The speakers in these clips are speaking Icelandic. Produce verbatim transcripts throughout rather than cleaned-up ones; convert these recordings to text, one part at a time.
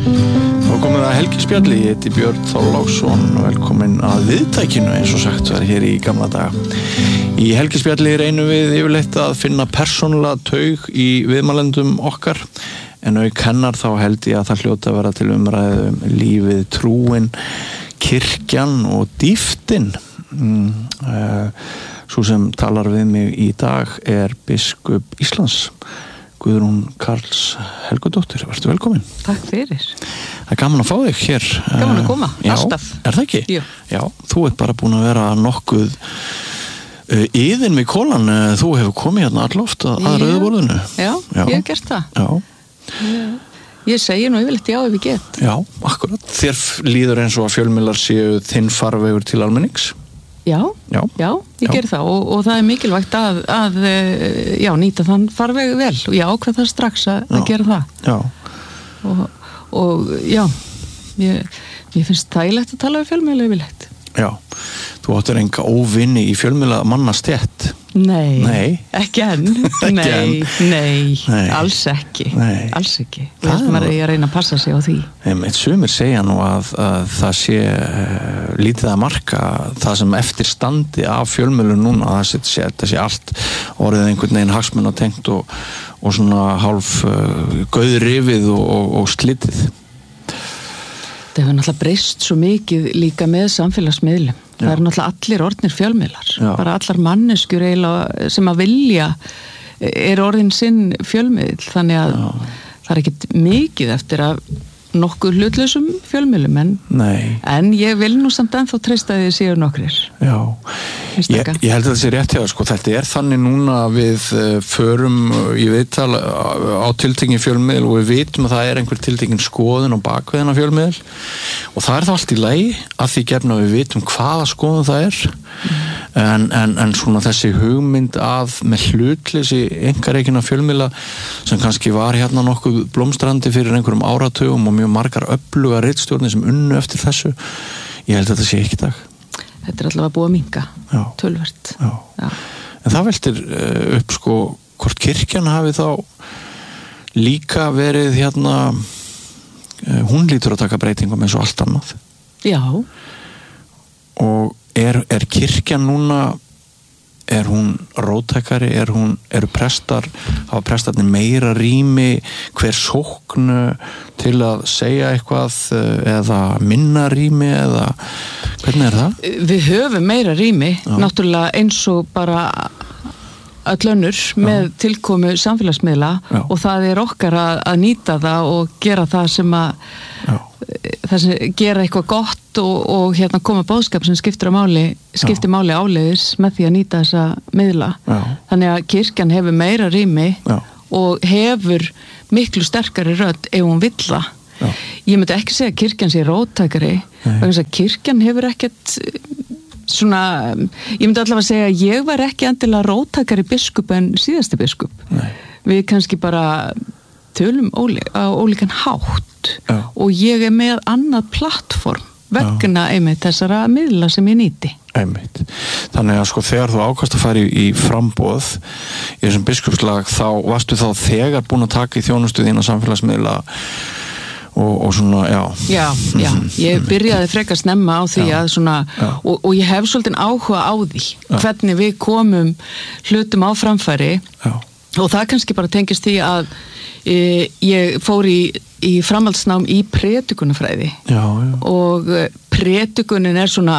Þá komum við að helgispjalli, ég heiti Björn Þorláksson og velkomin að viðtækinu eins og sagt var hér í gamla daga. Í helgispjalli reynum við yfirleitt að finna persónulega taug í viðmælendum okkar, en auk hennar þá held ég að það hljóta að vera til umræðu um lífið, trúin, kirkjan og dýftin. Mm, uh, Sú sem talar við mig í dag er biskup Íslands, Guðrún Karls Helgadóttir. Vertu velkomin. Takk fyrir. Það er gaman að fá þig hér. Gaman að koma, já, alltaf. Er það ekki? Jú. Já, þú ert bara búin að vera nokkuð uh, yðin við kólan. Þú hefur komið hérna alloft að, að rauðaborðinu. Já, já, ég hef gert það. Já. Já. Ég segi nú yfirleitt já ef ég get. Já, akkurat. Þér líður eins og að fjölmiðlar séu þinn farvegur til almennings. Já, já, já, ég ger það og, og það er mikilvægt að, að já, nýta þann farveg vel og ég ákvað það strax að, að gera það. Já. Og, og já, ég, ég finnst þægilegt að tala við fjölmiðla yfirleitt. Já, þú áttir enga óvinni í fjölmiðla mannastjett. Nei, nei, ekki enn. nei, nei, nei, alls ekki. Nei. Alls ekki. Við erum að reyna að passa sig á því. Eitt sumir segja nú að, að það sé uh, lítið að marka það sem eftir standi af fjölmiðlum núna, það sé, það sé allt orðið einhvern veginn hagsmenn og tengt og, og svona hálf uh, gauðrifið og, og, og slitið. Það hefur náttúrulega breyst svo mikið líka með samfélagsmiðlum. Það eru náttúrulega allir orðnir fjölmiðlar. Já. Bara allar manneskjur eiginlega sem að vilja er orðin sinn fjölmiðl. Þannig að Já. Það er ekkit mikið eftir að nokkuð hlutlausum fjölmiðlum en, en ég vil nú samt ennþá treysta því að séu nokkrir. Já, ég, ég held að það sé rétt hjá sko. Þetta er þannig núna að við uh, förum í viðtal á tiltekinn fjölmiðl og við vitum að það er einhver tiltekinn skoðun á bakveðina fjölmiðl og það er það allt í lagi að því gefna við vitum hvaða skoðun það er mm. en, en, en svona þessi hugmynd að með hlutleysi einkareikina fjölmiðla sem kannski var hérna nokkuð blómstrandi fyrir einhverjum áratugum og mjög margar öfluga ritstjórnir sem unnu eftir þessu, ég held að þetta sé ekki í dag. Þetta er allavega búið að minnka, tölvert. Já. Já. En það veltir uh, upp sko, hvort kirkjan hafi þá líka verið hérna, uh, hún lítur að taka breytingum eins og allt annað. Já. Og er, er kirkjan núna, er hún róttækari, er hún, eru prestar, hafa prestarnir meira rými, hver sókn til að segja eitthvað eða minna rými eða hvernig er það? Við höfum meira rými, Já. Náttúrulega eins og bara öll önnur með Já. Tilkomu samfélagsmiðla Já. Og það er okkar að, að nýta það og gera það sem að Já. Það sem gera eitthvað gott og, og hérna koma boðskap sem skiptir að máli skiptir Já. Máli áleiðis með því að nýta þessa miðla. Já. Þannig að kirkjan hefur meira rými Já. Og hefur miklu sterkari rödd ef hún vill það. Já. Ég myndi ekki segja að kirkjan sé róttækari vegna þess að kirkjan hefur ekkert svona, ég myndi allavega segja að ég var ekki endilega róttækari biskup en síðasti biskup. Nei. Við kannski bara tölum ólí, á ólíkan hátt Já. Og ég er með annað plattform vegna Já. Einmitt þessara miðla sem ég nýti. Einmitt. Þannig að sko þegar þú ákast að fara í, í framboð í þessum biskupslag þá varstu þá þegar búin að taka í þjónustu þín á samfélagsmiðla og, og svona, já. Já, já, ég byrjaði frekar snemma á því já. Að svona, og, og ég hef svolítið áhuga á því já. Hvernig við komum hlutum á framfæri já. Og það kannski bara tengist því að e, ég fór í í framhaldsnám í predikunnafræði já, já. Og predikunin er svona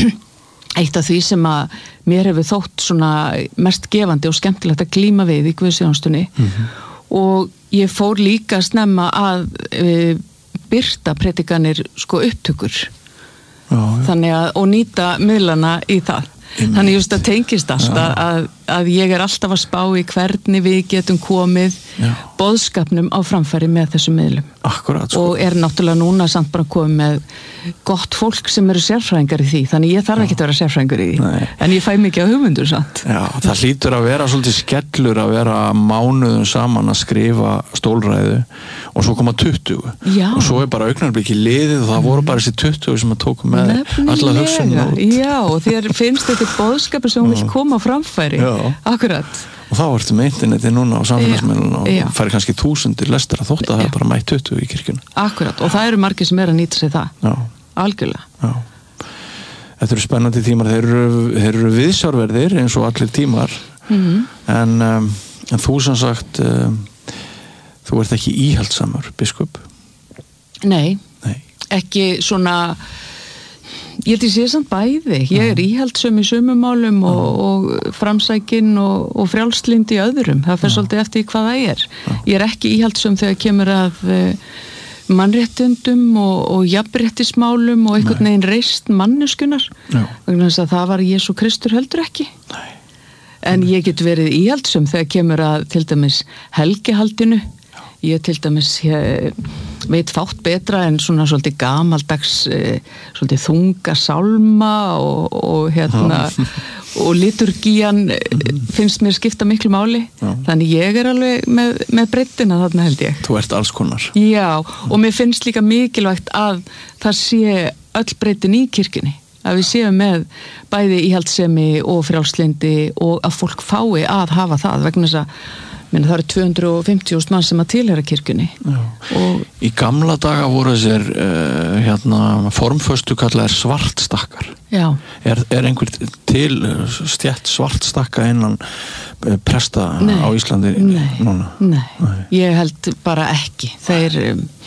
eitt af því sem að mér hefur þótt svona mest gefandi og skemmtilegt að glíma við í guðsþjónustunni mm-hmm. Og ég fór líka snemma að e, birta predikanir sko upptökur já, já. Þannig að og nýta miðlana í það Innan. Þannig just að tengist allt að, að ég er alltaf að spá í hvernig við getum komið Já. Boðskapnum á framfæri með þessum miðlum. Akkurat, sko. Og er náttúrulega núna samt bara komið með gott fólk sem eru sérfræðingar í því, þannig ég þarf ekki að vera sérfræðingur í því. Nei. En ég fæ mikið á hugmyndur samt. Já, það hlýtur að vera svolítið skellur að vera mánuðum saman að skrifa stólræðu og svo koma tuttugu. Já. Og svo er bara augnablik í liðið og það voru bara þessi tuttugu sem að tóku með alla hugsunum út. Já, og þér finnst þetta boðskapur sem hún vil koma á framfæri. Já. Akkurat. Og þá ertu með interneti núna á samfélagsmiðlunum og færi kannski þúsundir lestar að þótt að það er bara mætt tuttugu í kirkjunni. Akkurat, og það eru margir sem er að nýta sig það. Já. Algjörlega. Já. Þetta eru spennandi tímar, þeir eru, þeir eru viðsjárverðir eins og allir tímar, mm-hmm. en, um, en þú sem sagt, um, þú ert ekki íhaldsamur, biskup? Nei, Nei. Ekki svona, ég held ég sé samt bæði, ég er íhaldsum í sumumálum og, og framsækin og, og frjálslynd í öðrum, það fer svolítið eftir hvað það er. Ég er ekki íhaldsum þegar kemur að mannréttundum og, og jafnréttismálum og einhvern veginn reist manneskunar, vegna þess að það var Jesú Kristur heldur ekki. Nei. En ég get verið íhaldsum þegar kemur að til dæmis helgihaldinu. Ég til dæmis ég, veit fátt betra en svona svolítið gamaldags svolítið þunga sálma og, og hérna og liturgían finnst mér skipta miklu máli. Já. Þannig ég er alveg með, með breiddina þarna held ég. Þú ert alls konar. Já, og mér finnst líka mikilvægt að það sé öll breiddin í kirkjunni. Að við séum með bæði íhaldssemi og frjálslyndi og að fólk fái að hafa það vegna þess að menn það eru tvö hundruð og fimmtíu þúsund mann sem að tilheyra kirkjunni. Og í gamla daga voru þessir uh, hérna, formföstu kallaðir svartstakkar. Já. Er, er einhver til stjætt svartstakka innan presta nei, á Íslandi nei, núna? Nei, nei, ég held bara ekki. Þeir,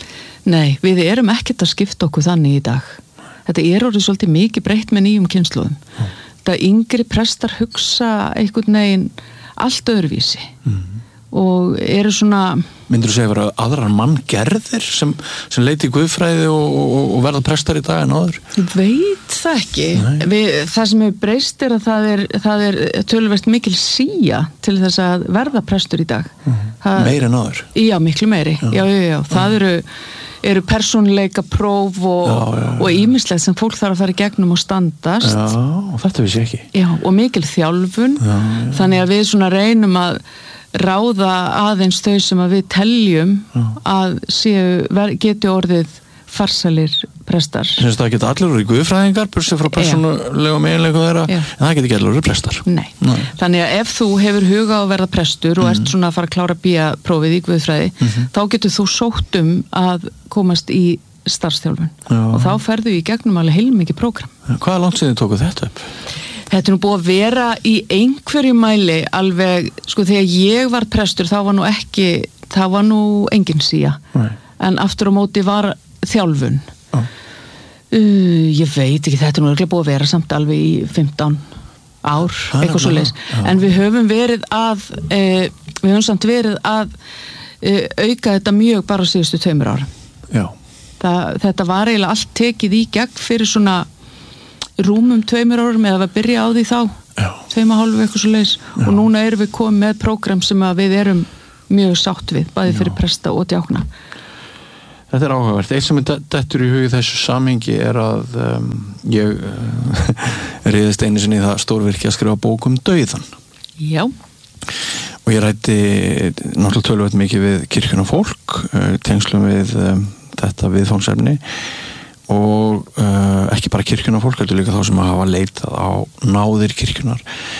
nei, við erum ekkert að skipta okkur þannig í dag. Þetta er orðið svolítið mikið breytt með nýjum kynslóðum. Mm. Þetta yngri prestar hugsa einhvern veginn allt öðruvísi. Mm. Og eru svona... Myndirðu segja vera aðrar manngerðir sem, sem leiti í guðfræði og, og, og verða prestar í dag en áður? Ég veit það ekki. Við, það sem hefur breyst er að það er, það er töluvert mikil sía til þess að verða prestur í dag. Mm. Það, meiri en áður? Já, miklu meiri. Já, já, já. já. Það eru, eru persónuleika próf og ýmislegt sem fólk þarf að fara í gegnum og standast. Já, og þetta vissi ég ekki. Já, og mikil þjálfun. Já, já. Þannig að við svona reynum að ráða aðeins þau sem að við teljum að séu, geti orðið farsalir prestar. Syns það geta allir orðið guðfræðingar, bursið frá persónulegum eiginleikum þeirra, en það geti ekki allir orðið prestar. Nei. Nei. Þannig að ef þú hefur huga á að verða prestur og mm. ert svona að fara að klára bíaprófið í guðfræði, mm-hmm. þá getur þú sótt um að komast í starfsþjálfun. Já. Og þá ferðu í gegnum alveg heilmikið prógram. Hvað er langt síðan tókuð þetta upp? Þetta er nú búið að vera í einhverju mæli alveg, sko þegar ég var prestur þá var nú ekki, það var nú engin sía. Nei. En aftur á móti var þjálfun. Oh. Uh, ég veit ekki, þetta er nú ekki búið að vera samt alveg í fimmtán ár, ah, eitthvað svo leys. Ja. En við höfum verið að, eh, við höfum samt verið að eh, auka þetta mjög bara síðustu tveimur ára. Já. Það, þetta var eiginlega allt tekið í gegn fyrir svona rúmum tveimur árum eða að byrja á því þá tveim og hálfu eitthvað svo leys og núna erum við komið með prógram sem að við erum mjög sátt við, bæði fyrir presta og djákna. Þetta er áhugavert. Eitt sem er dettur í hugi þessu samhengi er að um, ég uh, riðist einu sinni í það stórvirki að skrifa bók um dauðan. Já. Og ég rætti náttúrulega töluvert mikið við kirkjun og fólk, uh, tengslum við um, þetta viðfangsefni og uh, ekki bara kirkjuna fólk, heldur líka þá sem að hafa leitað á náðir kirkjunar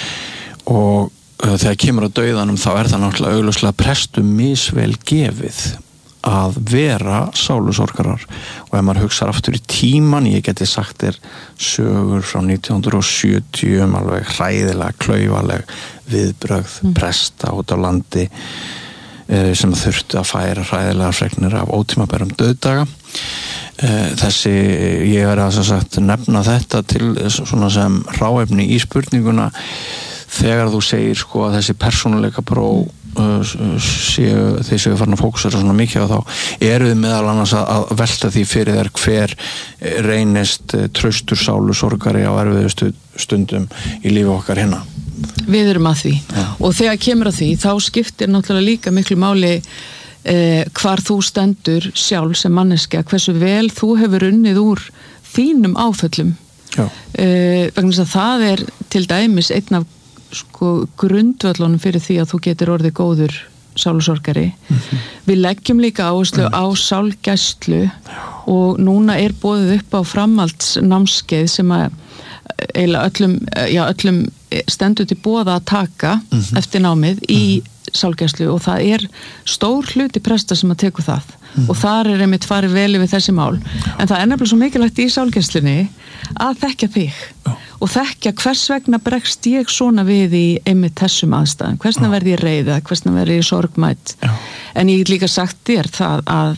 og uh, þegar kemur að dauðanum þá er það náttúrulega augljóslega prestum misvel gefið að vera sálusorgarar og ef maður hugsar aftur í tíman, ég geti sagt þér sögur frá nítján hundruð sjötíu um alveg hræðilega, klaufaleg viðbrögð mm. presta út á landi uh, sem þurftu að færa hræðilega fregnir af ótímabærum dauðdaga. Þessi, ég er að sagt, nefna þetta til svona sem ráefni í spurninguna þegar þú segir sko að þessi persónuleika próf uh, séu, þeir séu farin að fókusera svona mikið á þá, eru þið meðal annars að, að velta því fyrir þér hver reynist traustur sálusorgari á erfiðustu stundum í lífi okkar hérna? Við erum að því ja. Og þegar kemur að því þá skiptir náttúrulega líka miklu máli Eh, hvar þú stendur sjálf sem manneskja, hversu vel þú hefur unnið úr þínum áföllum eh, vegna þess að það er til dæmis einn af sko, grundvöllunum fyrir því að þú getur orðið góður sálusorgari. Mm-hmm. Við leggjum líka áherslu mm. á sálgæslu og núna er boðið upp á framhaldsnámskeið sem að eiginlega öllum, já, öllum stendur til boða að taka mm-hmm. eftir námið í mm-hmm. sálgæslu og það er stór hluti presta sem að teku það mm-hmm. og þar er einmitt farið vel yfir þessi mál en það er nefnilega svo mikilvægt í sálgæslunni að þekkja þig Já. Og þekkja hvers vegna bregst ég svona við í einmitt þessum aðstæðum hversna verð ég reiða, hversna verð ég sorgmætt Já. En ég get líka sagt þér það að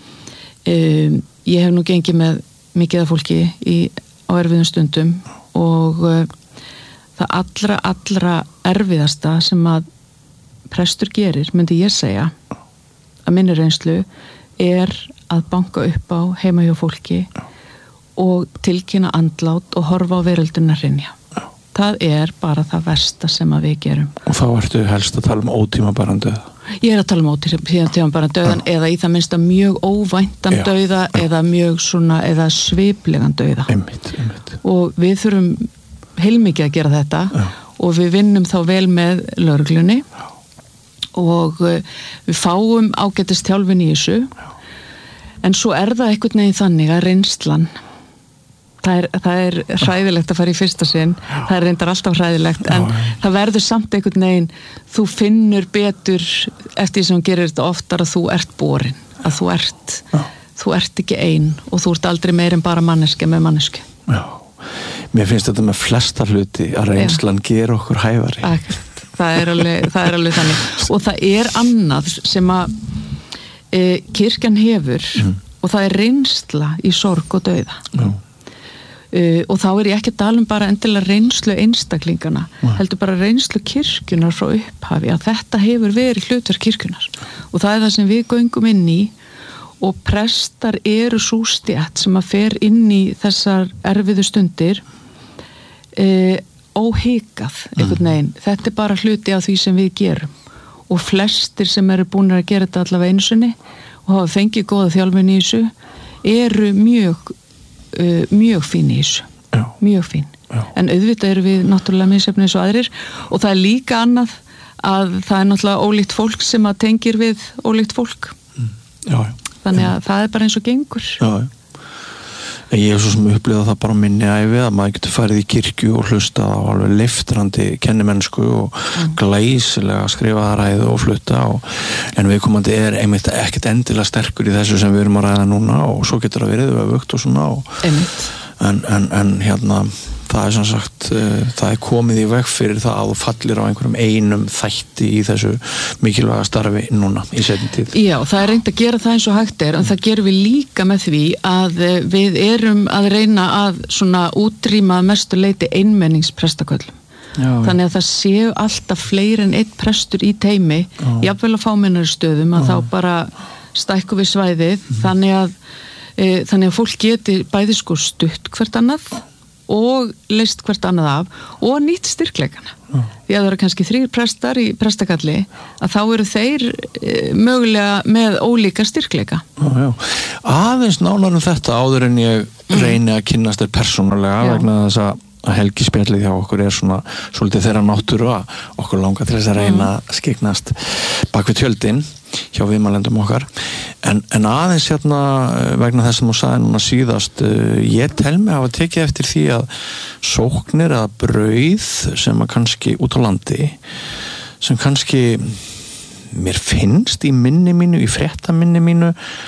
um, ég hef nú gengið með mikið af fólki í, á erfiðum stundum og uh, það allra, allra erfiðasta sem að prestur gerir, myndi ég segja að minni reynslu er að banka upp á heima hjá fólki og tilkynna andlát og horfa á verölduna hrynja. Það er bara það versta sem að við gerum. Og þá ertu helst að tala um ótímabæran dauða? Ég er að tala um ótímabæran dauðan eða í það minnsta mjög óvæntan já, dauða já. Eða mjög svona, eða sviplegan dauða. Einmitt, einmitt. Og við þurfum heilmikið að gera þetta já. Og við vinnum þá vel með lögreglunni já. Og uh, við fáum ágætist þjálfun í þessu já. En svo er það einhvern veginn þannig að reynslan Það er, það er hræðilegt að fara í fyrsta sinn Já. Það er reyndar alltaf hræðilegt en Já. Það verður samt einhvern veginn þú finnur betur eftir því sem hún gerir þetta oftar að þú ert borin að þú ert, þú ert ekki ein og þú ert aldrei meir en bara manneski með manneski Já, mér finnst þetta með flesta hluti að reynslan Já. Gera okkur hæfari Akkurat, það er alveg, það er alveg þannig og það er annað sem að e, kirkjan hefur mm. og það er reynsla í sorg og dauða Já Uh, og þá er ég ekki að tala um bara endilega reynslu einstaklingana, Nei. Heldur bara reynslu kirkjunar frá upphafi að þetta hefur verið hlutverk kirkjunar og það er það sem við göngum inn í og prestar eru svo stétt sem að fer inn í þessar erfiðu stundir uh, óhikað einhvern veginn, þetta er bara hluti af því sem við gerum og flestir sem eru búin að gera þetta allavega einu sinni og hafa fengið góða þjálfun í þessu eru mjög Uh, mjög fín í þessu Já. Mjög fín, Já. En auðvitað eru við náttúrulega misjafnir eins og aðrir og það er líka annað að það er náttúrulega ólíkt fólk sem að tengir við ólíkt fólk mm. Já, þannig að Já. Það er bara eins og gengur Já, ég hef svo sem upplifað það bara minni æfi að maður getur farið í kirkju og hlusta á alveg leiftrandi kennimennsku og mm. glæsilega skrifaða ræðu og flutta og, en viðkomandi er einmitt ekkert endilega sterkur í þessu sem við erum að ræða núna og svo getur það verið öfugt og svona og, en, en, en hérna það er sem sagt, uh, það er komið í veg fyrir það að þú fallir á einhverjum einum þætti í þessu mikilvæga starfi núna í seinni tíð. Já, það er reynd að gera það eins og hægt er en það gerum við líka með því að við erum að reyna að svona útrýma mestu leiti einmenningsprestaköllum. Já, Þannig að það séu alltaf fleiri en einn prestur í teimi, já. Jafnvel að fámennari stöðum að já. Þá bara stækku við svæðið mm. þannig að e, þannig að fólk geti bæði sko stutt hvert annað og leist hvert annað af og nýtt styrkleikana. Já. Því að það eru kannski þrír prestar í prestakalli að þá eru þeir e, mögulega með ólíka styrkleika. Já, já. Aðeins nánar um þetta áður en ég mm. reyni að kynnast þér persónulega já. Vegna þess að helgi spjallið hjá okkur er svona svolítið þeirra náttúru að okkur langar til þess að reyna að skiknast bak við tjöldin hjá viðmælendum okkar en, en aðeins hérna vegna þess að þú sagði núna síðast ég tel mig hafa tekið eftir því að sóknir eða brauð sem að kannski út á landi sem kannski mér finnst í minni mínu, í fréttaminni mínu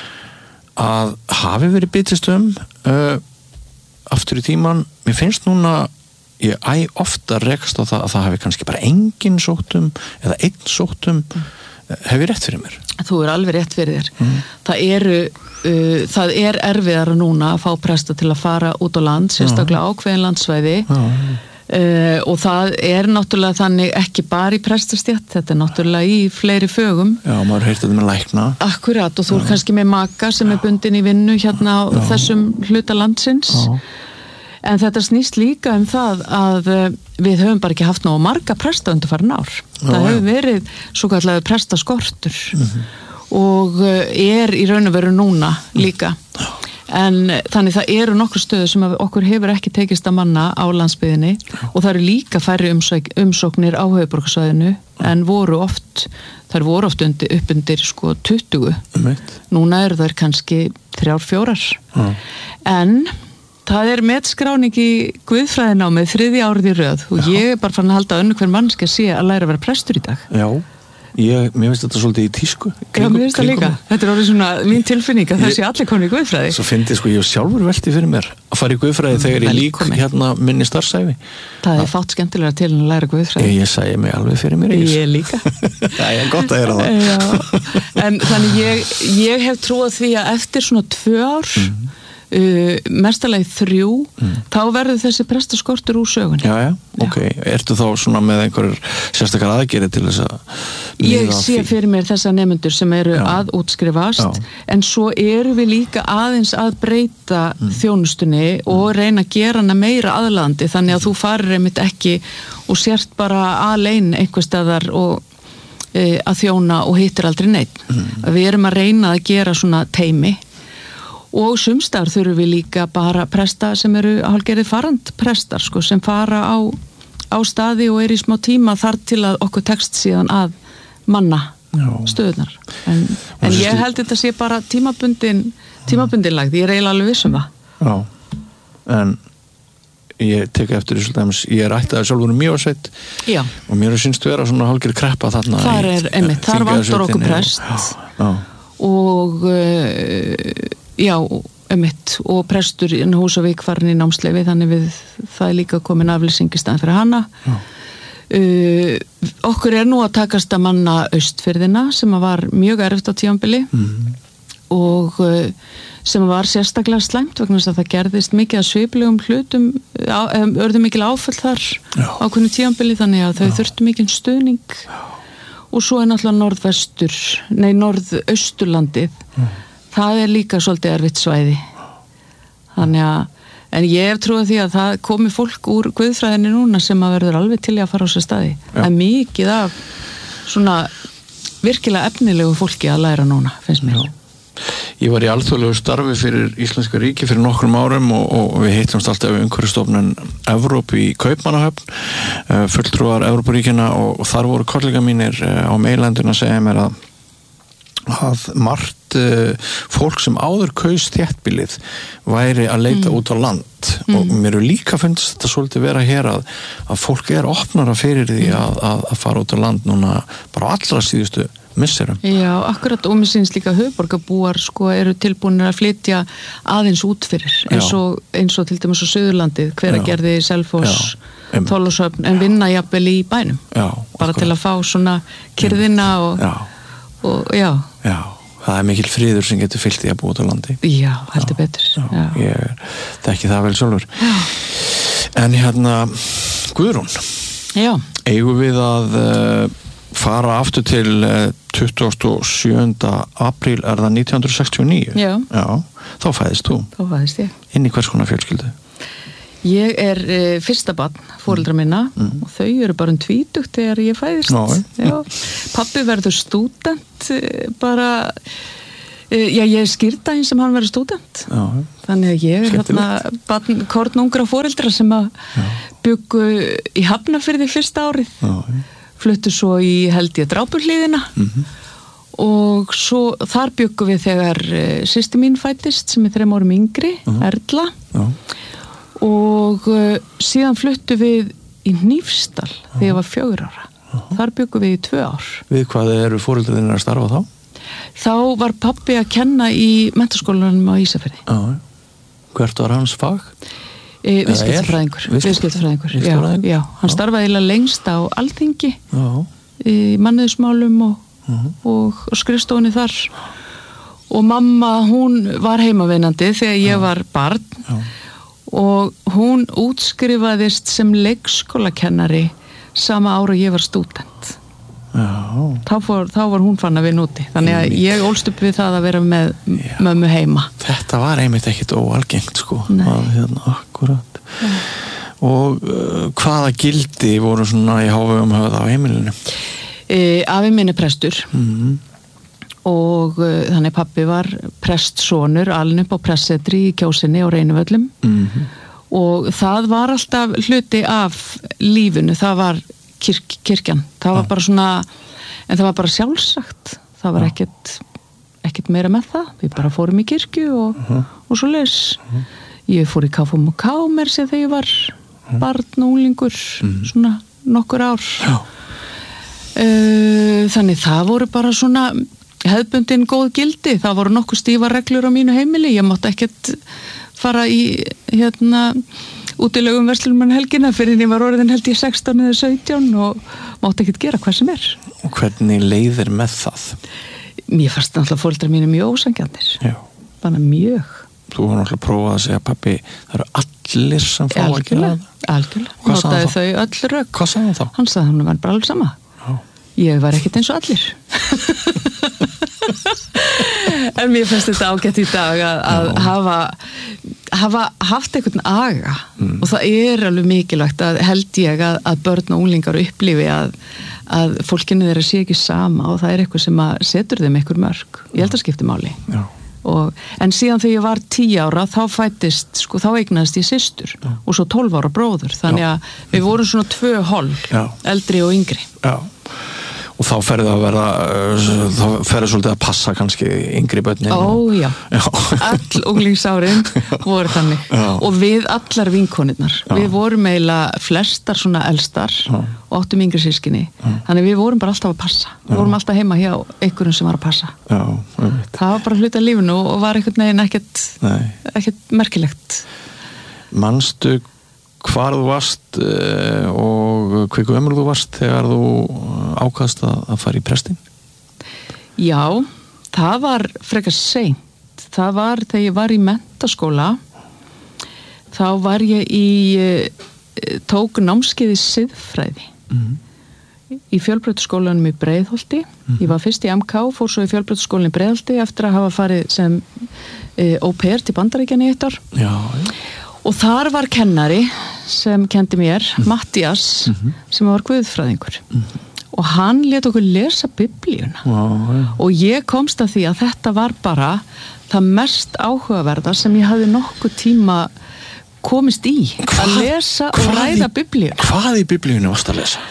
að hafi verið bitist um uh, aftur í tíman, mér finnst núna ég æ ofta rekst á það að það hafi kannski bara engin sóttum eða einn sóttum mm. hef ég rétt fyrir mér? Þú er alveg rétt fyrir þér mm. það eru uh, það er erfiðara núna að fá presta til að fara út á land, sérstaklega ákveðin landsvæði uh, og það er náttúrulega þannig ekki bara í prestastétt, þetta er náttúrulega í fleiri fögum. Já, maður heyrti þetta með lækna. Akkurat, og þú er kannski með maka sem er bundin í vinnu hérna á Já. Þessum hluta landsins. Já. En þetta snýst líka um það að við höfum bara ekki haft nógu marga presta undanfarin ár. Já, það hefur verið svo kallega prestaskortur mm-hmm. og er í raun og veru núna líka. Já. En þannig það eru nokkur stöðu sem okkur hefur ekki tekist að manna á landsbyggðinni og það eru líka færri umsóknir á höfuðborgarsvæðinu en voru oft, þær voru oft undir, upp undir sko tuttugu. Núna eru þær kannski þrjár, fjórar. Já. En Það er metskráning í guðfræðinámið þriðja árið í röð og Já. Ég er bara fann að halda að önnur hver mannski að sé að læra að vera prestur í dag. Já. Ég, mér finnst þetta svolítið í tísku kringum, Já, mér finnst það líka, þetta er orðið svona mín tilfinning að þessi allir konur í guðfræði. Svo fyndi sko, ég sjálfur velti fyrir mér að fara í guðfræði mm, þegar ég lík hérna minni starfsæfi. Það er fátt skemmtilega til að læra guðfræði. Ég, ég sæði mig alveg fyrir mér Ég, ég líka Það er gott að gera það. En þannig ég, ég hef trúið því að eftir svona tvö ár mm. Uh, mestalagi þrjú mm. þá verður þessi prestaskortur úr sögunni. Já, já, ok. Já. Ertu þá svona með einhverjur sérstakar aðgerið til þess að Ég sé fyrir mér þessa nemendur sem eru já. Að útskrifast já. En svo eru við líka aðeins að breyta mm. þjónustunni og reyna að gera hana meira aðlaðandi þannig að mm. þú farir einmitt ekki og sért bara alein einhver staðar og e, að þjóna og hittir aldrei neitt. Mm. Við erum að reyna að gera svona teimi og sumstar þurfum við líka bara presta sem eru hálfgerðið farandprestar sko, sem fara á, á staði og er í smá tíma þar til að okkur tekst síðan að manna Já. Stöðunar. En, en ég held þetta sé bara tímabundin, tímabundin lagð, ég er eiginlega alveg viss um það. Já, en ég tek eftir þessu dæmis, ég er ættaði sjálfur mjög sveit Já. Og mér er sínst vera svona hálfgerð kreppa þarna. Þar er einmitt, þar vantar okkur prest Já. Já. og uh, Já, emitt og prestur í Húsavík farin í námsleyfi þannig við það er líka komin aflýsing í staðan fyrir hana uh, okkur er nú að takast að manna Austfirðina sem var mjög erfitt á tímabili mm. og uh, sem var sérstaklega slæmt vegna þess að það gerðist mikið að sviplegum hlutum örðu mikil áföll þar Já. Á hvernig tímabili þannig að þau Já. Þurftu mikið stuðning Já. Og svo er náttúrulega norðvestur nei norðausturlandið mm. Það er líka svolítið erfitt svæði. Þannig að, en ég hef trúið því að það komi fólk úr guðfræðinni núna sem að verður alveg til í að fara á sér staði. Já. Það er mikið af svona virkilega efnilegu fólki að læra núna, finnst mér. Já. Ég var í alþjóðlegu starfi fyrir Íslenska ríki fyrir nokkrum árum og, og við hittumst alltaf við umhverfisstofnun Evrópu í Kaupmannahöfn, fulltrúar Evrópuríkina og, og þar voru kollega mínir á meilendun að segja mér að að margt uh, fólk sem áður kaus þéttbýlið væri að leita mm. út á land mm. og mér er líka fundist þetta svolítið vera hér að, að fólk er opnara fyrir því að, að, að fara út á land núna bara allra síðustu misserum. Já, akkurat og mér syns líka höfuðborgarbúar sko eru tilbúinir að flytja aðeins út fyrir eins og, eins og til dæmis á Suðurlandið Hveragerði, Selfoss, Þorlákshöfn en vinna jafnvel í bænum Já, bara til að fá svona kyrrðina og Já og já. Já, það er mikil friður sem getur fyllt í að búa út á landi. Já, heldur betur. Já, já. Ég þekki það vel sjálfur. Já. En hérna, Guðrún. Já. Eigum við að uh, fara aftur til uh, tuttugasta og sjöunda apríl er það nítján hundruð sextíu og níu? Já. Já, þá fæðist þú. Þá fæðist ég. Inn í hvers konar fjölskyldu? Ég er e, fyrsta barn foreldra minna mm. og þau eru bara um tvítugt þegar ég fæðist. Já. Pabbi verður stúdent bara, e, já ég er skýrdægin sem hann verður stúdent. Já. Þannig að ég er hérna barn kornungra foreldra sem að byggu í Hafnarfirði fyrsta árið. Já. Fluttu svo í held ég Drápuhlíðina mm-hmm. og svo þar byggu við þegar e, systir mín fættist sem er þrem árum yngri, uh-huh. Erla. Já. Og uh, síðan fluttu við í Hnífsdal uh-huh. þegar ég var fjögur ára. Uh-huh. Þar byggum við í tvö ár. Við hvað eru foreldrar að starfa þá? Þá var pabbi að kenna í menntaskólanum á Ísafirði. Uh-huh. Hvert var hans fag? E, Viðskiptafræðingur. Viðskiptafræðingur, já, já. Hann starfaði eiginlega lengst á Alþingi uh-huh. í mannauðsmálum og, uh-huh. og, og skrifstofunni þar. Og mamma, hún var heimavinnandi þegar ég uh-huh. var barn. Uh-huh. Og hún útskrifaðist sem leikskólakennari sama ára ég var stúdent. Já. Þá, fór, þá var hún fann að vinna úti. Þannig að ég ólst upp við það að vera með Já. Mömmu heima. Þetta var einmitt ekkit óalgengt sko. Að, hérna, akkurat. Já. Og uh, hvaða gildi voru svona í hávegum höfð á heimilinu? E, afi minn er prestur. Mhm. Og uh, þannig pappi var prestsonur alin upp á pressetri í Kjósinni og Reynivöllum mm-hmm. og það var alltaf hluti af lífinu, það var kirk, kirkjan, það var ja. Bara svona en það var bara sjálfsagt það var ja. ekkert, ekkert meira með það við bara fórum í kirkju og, uh-huh. og svo leis uh-huh. ég fór í K F U M og K mér sem þegar ég var mm. barn og unglingur mm. svona nokkur ár uh, þannig það voru bara svona hefðbundin góð gildi, það voru nokkuð stífa reglur á mínu heimili, ég mátti ekkert fara í hérna útilegum verslunum helgina fyrir en ég var orðin held ég sextán eða sautján og mátti ekkert gera hvað sem er. Og hvernig leiðir með það? Mér fannst náttúrulega foreldrar mínu mjög ósangjarnir, bara mjög. Þú var náttúrulega að prófa að segja pabbi, það eru allir sem fá að gera það? Algjörlega, notaði þau öll rök. Hvað sagði hann þá? Hann sagði hann var bara alveg sama. Já. Ég var ekkert eins og allir. En mér finnst þetta ágætt í dag að, að hafa, hafa haft einhvern aga mm. og það er alveg mikilvægt að held ég að, að börn og unglingar upplifi að, að fólkinu þeirra sé ekki sama og það er eitthvað sem að setur þeim einhver mörk. Ég held að skipti máli. Já. Og, en síðan þegar ég var tíu ára þá fættist, sko, þá eignaðist ég systur Já. Og svo tólf ára bróður þannig að Já. Við vorum svona tvö hólf eldri og yngri Já. Og þá ferði það að vera þá ferði svolítið að passa kannski yngri börnin Ó já, já. All unglingsárin voru þannig já. Og við allar vinkonirnar já. Við vorum eiginlega flestar svona elstar já. Og áttum yngri sískinni já. Þannig við vorum bara alltaf að passa já. Við vorum alltaf heima hjá einhverjum sem var að passa já, það var bara hluti af lífinu og var einhvern veginn ekkert, ekkert merkilegt Manstu hvar þú varst og hver gömul þú varst þegar þú ákvaðst að fara í prestin? Já, það var frekar seint. Það var þegar ég var í menntaskóla þá var ég í tók námskeið í siðfræði mm-hmm. í fjölbrautaskólanum í Breiðholti mm-hmm. ég var fyrst í M K, fór svo í fjölbrautaskólanum í Breiðholti eftir að hafa farið sem e, au pair til Bandaríkjanna í eitt ár já, já. Og þar var kennari sem kendi mér, mm. Mattías, mm-hmm. sem var guðfræðingur. Mm-hmm. Og hann lét okkur lesa biblíuna. Wow, ja. Og ég komst að því að þetta var bara það mest áhugaverða sem ég hafði nokkuð tíma komist í. Hvað, að lesa og ræða biblíuna. Hvað í biblíuna varst að lesa?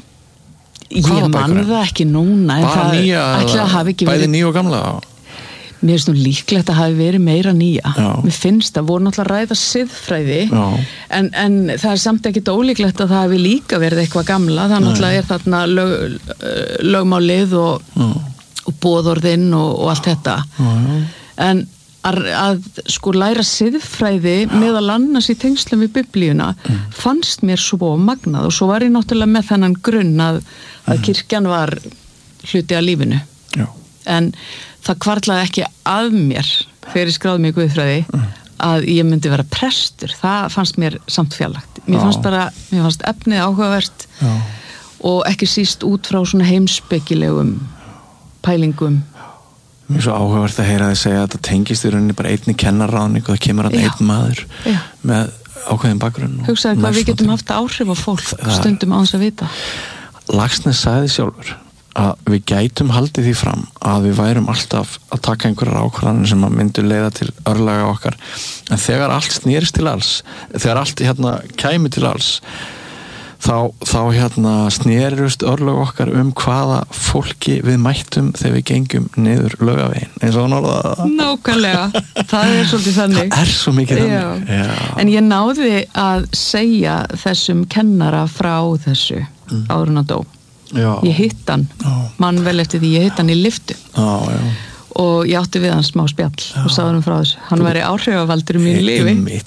Ég man það ekki núna. Bara nýja, bæði verið... nýja og gamla? Mér finnst nú líklegt að hafi verið meira nýja. Já. Mér finnst að voru náttúrulega að ræða siðfræði en, en það er samt ekkit ólíklegt að það hafi líka verið eitthvað gamla. Það náttúrulega er þarna lög, lögmálið og, og boðorðinn og, og allt þetta. Já. En að, að sko læra siðfræði meðal annars í tengslum við biblíuna mm. fannst mér svo magnað og svo var ég náttúrulega með þennan grunn að, að mm. kirkjan var hluti af lífinu. Já. En það hvarflaði ekki að mér þegar ég skráði mig í guðfræði mm. að ég myndi vera prestur. Það fannst mér samt fjarlægt. Mér Já. fannst bara, mér fannst efnið áhugavert Já. Og ekki síst út frá svona heimspekilegum pælingum. Mér er svo áhugavert að heyra þið segja að það tengist í rauninni bara einni kennarráðning og það kemur að einn maður Já. Með ákveðin bakgrunn. Hugsaði hvað við getum haft áhrif á fólk það, stundum á þess að vita. Laxness sagði sjálfur að við gætum haldið því fram að við værum alltaf að taka einhverjar ákvarðanir sem að myndu leiða til örlaga okkar en þegar allt snýrist til alls þegar allt hérna kæmi til alls þá, þá hérna snýrist örlaga okkar um hvaða fólki við mættum þegar við gengum niður Laugaveginn eins og hann orðaði það. Nákvæmlega, það er svolítið þannig. Það er svo mikið þannig. Já. Já. En ég náði að segja þessum kennara frá þessu mm. áður en að dó. Já. Ég hitt hann, mann vel eftir því ég hitt hann í lyftu já, já. Og ég átti við hann smá spjall já. Og sagði hann frá þessu, hann væri áhrifavaldur í mínu lífi